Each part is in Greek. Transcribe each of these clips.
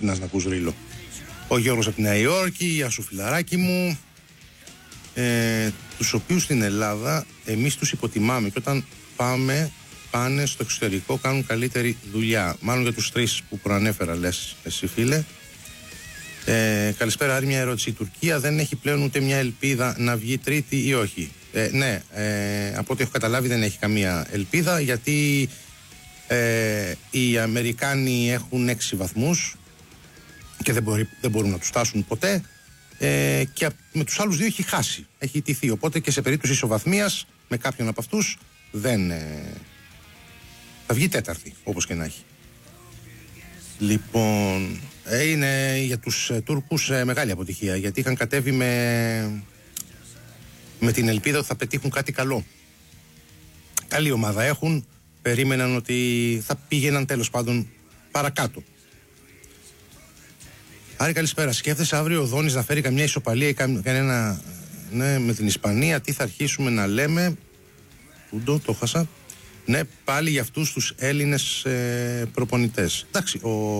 ξυπνάς να ακούς ρίλο. Ο Γιώργος από τη Νέα Υόρκη, γεια σου φιλαράκι μου. Τους οποίους στην Ελλάδα εμείς τους υποτιμάμε και όταν πάνε στο εξωτερικό κάνουν καλύτερη δουλειά. Μάλλον για τους τρεις που προανέφερα λες εσύ φίλε. Καλησπέρα, άλλη μια ερώτηση. Η Τουρκία δεν έχει πλέον ούτε μια ελπίδα να βγει τρίτη ή όχι? Ναι, από ό,τι έχω καταλάβει δεν έχει καμία ελπίδα, γιατί οι Αμερικάνοι έχουν 6 βαθμούς και δεν μπορούν να τους φτάσουν ποτέ, και με τους άλλους 2 έχει χάσει, έχει ιτηθεί, οπότε και σε περίπτωση ισοβαθμίας με κάποιον από αυτούς δεν θα βγει τέταρτη, όπως και να έχει. Λοιπόν, είναι για τους Τούρκους μεγάλη αποτυχία, γιατί είχαν κατέβει με την ελπίδα ότι θα πετύχουν κάτι καλό. Καλή ομάδα έχουν, περίμεναν ότι θα πήγαιναν τέλος πάντων παρακάτω. Άρη, καλησπέρα. Σκέφτεσαι αύριο ο Δόνης να φέρει καμιά ισοπαλία ή κανένα, ναι, με την Ισπανία? Τι θα αρχίσουμε να λέμε? Το χάσα. Ναι, πάλι για αυτούς τους Έλληνες προπονητές. Εντάξει,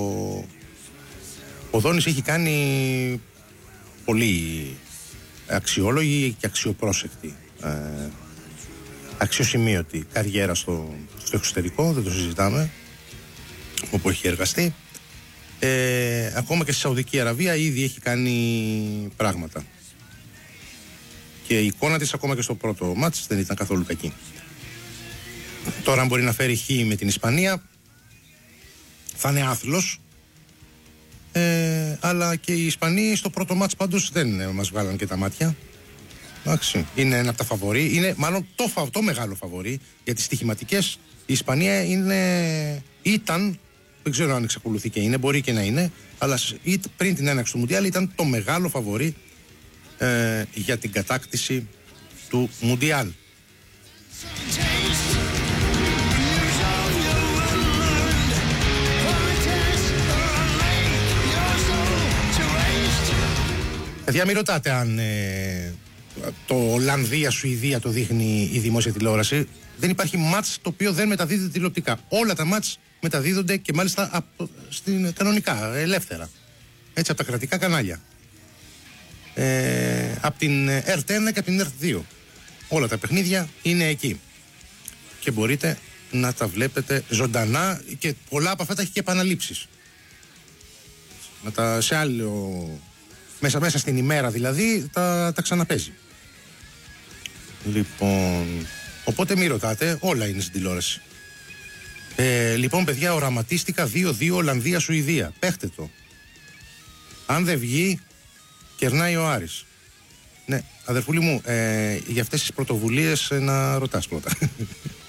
ο Δόνης έχει κάνει πολύ αξιόλογη και αξιοπρόσεκτη, αξιοσημείωτη καριέρα στο εξωτερικό, δεν το συζητάμε, όπου έχει εργαστεί. Ακόμα και στη Σαουδική Αραβία ήδη έχει κάνει πράγματα. Και η εικόνα της ακόμα και στο πρώτο μάτς δεν ήταν καθόλου κακή. Τώρα αν μπορεί να φέρει χ με την Ισπανία θα είναι άθλος, αλλά και οι Ισπανοί στο πρώτο μάτς πάντως δεν μας βγάλαν και τα μάτια. Εντάξει, είναι ένα από τα φαβορί, είναι μάλλον το μεγάλο φαβορί για τις στοιχηματικές. Η Ισπανία ήταν, δεν ξέρω αν εξακολουθεί και είναι, μπορεί και να είναι, αλλά πριν την έναρξη του Μουντιάλ ήταν το μεγάλο φαβορί για την κατάκτηση του Μουντιάλ. Παιδιά, μην ρωτάτε αν το Ολλανδία-Σουηδία το δείχνει η δημόσια τηλεόραση. Δεν υπάρχει μάτς το οποίο δεν μεταδίδεται τηλεοπτικά. Όλα τα μάτς μεταδίδονται και μάλιστα κανονικά, ελεύθερα. Έτσι, από τα κρατικά κανάλια. Από την ΕΡΤ1 και από την ΕΡΤ2. Όλα τα παιχνίδια είναι εκεί. Και μπορείτε να τα βλέπετε ζωντανά, και πολλά από αυτά τα έχει και επαναλήψεις. Σε άλλο... Μέσα στην ημέρα δηλαδή τα ξαναπέζει. Λοιπόν, οπότε μη ρωτάτε, όλα είναι στην τηλεόραση. Λοιπόν παιδιά, οραματίστηκα 2-2 Ολλανδία-Σουηδία. Παίχτε το. Αν δεν βγει, κερνάει ο Άρης. Ναι, αδερφούλη μου, για αυτές τις πρωτοβουλίες να ρωτάς πρώτα.